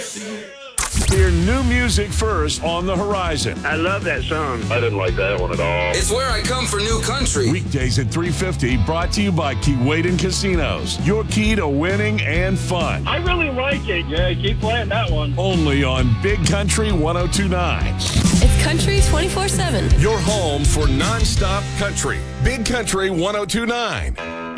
Hear new music first on the horizon. I love that song. I didn't like that one at all. It's where I come for new country. Weekdays at 3:50, brought to you by Keewaydin Casinos. Your key to winning and fun. I really like it. Yeah, keep playing that one. Only on Big Country 102.9. It's country 24/7. Your home for nonstop country. Big Country 102.9.